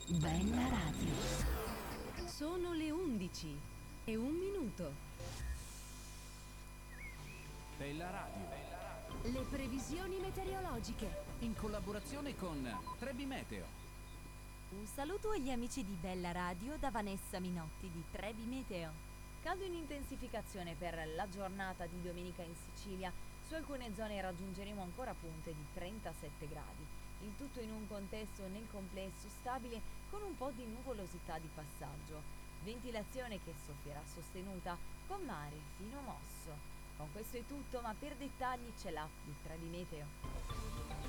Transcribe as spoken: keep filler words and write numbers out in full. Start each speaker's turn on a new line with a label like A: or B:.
A: Bella Radio.
B: Sono le undici e un minuto.
C: Bella Radio.
A: Le previsioni meteorologiche.
C: In collaborazione con Trebi Meteo.
D: Un saluto agli amici di Bella Radio da Vanessa Minotti di Trebi Meteo.
B: Caldo in intensificazione per la giornata di domenica in Sicilia. Su alcune zone raggiungeremo ancora punte di trentasette gradi. Il tutto in un contesto nel complesso stabile con un po' di nuvolosità di passaggio. Ventilazione che soffierà sostenuta con mare fino a mosso. Con questo è tutto, ma per dettagli c'è l'app di Trebi Meteo.